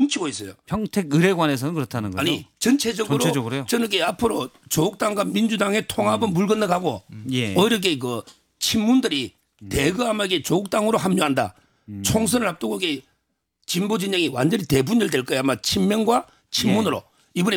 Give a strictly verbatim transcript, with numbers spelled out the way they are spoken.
뭉치고 있어요. 평택 의뢰관에서는 그렇다는 거죠. 아니 전체적으로 전체적으로요? 저는 이게 앞으로 조국당과 민주당의 통합은 물 건너가고 예. 오히려 이게 그 친문들이 대거함하게 조국당으로 합류한다. 총선을 앞두고 이게 진보 진영이 완전히 대분열될 거야. 아마 친명과 친문으로.